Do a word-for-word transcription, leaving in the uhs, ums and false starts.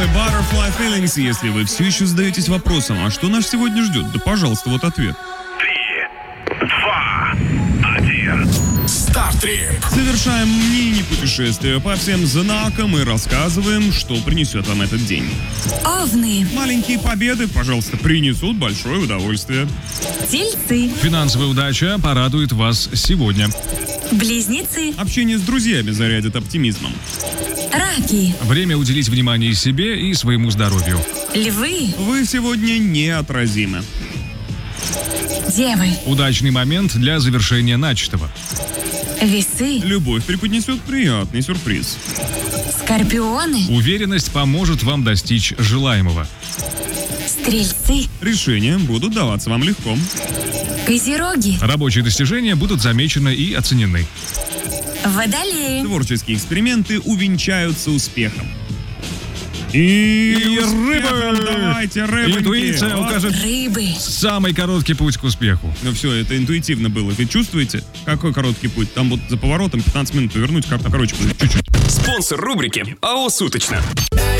группой Butterfly Feelings. Если вы все еще задаетесь вопросом, а что нас сегодня ждет, да пожалуйста, вот ответ. Три, два, один. Стартрип. Совершаем мини-путешествие по всем знакам и рассказываем, что принесет вам этот день. Овны, Маленькие победы, пожалуйста, принесут большое удовольствие. тельцы, Финансовая удача порадует вас сегодня. близнецы, Общение с друзьями зарядит оптимизмом. раки, Время уделить внимание себе и своему здоровью. львы, Вы сегодня неотразимы. девы, Удачный момент для завершения начатого. весы, Любовь преподнесет приятный сюрприз. скорпионы, Уверенность поможет вам достичь желаемого. стрельцы, Решения будут даваться вам легко. козероги, Рабочие достижения будут замечены и оценены. водолеи, Творческие эксперименты увенчаются успехом. И, И успехом рыбы! давайте, рыбоньки! Интуиция Вот. укажет рыбы, самый короткий путь к успеху. Ну все, это интуитивно было. Вы чувствуете, какой короткий путь? Там вот за поворотом пятнадцать минут повернуть, как-то короче будет, чуть-чуть. Спонсор рубрики АО «Суточно».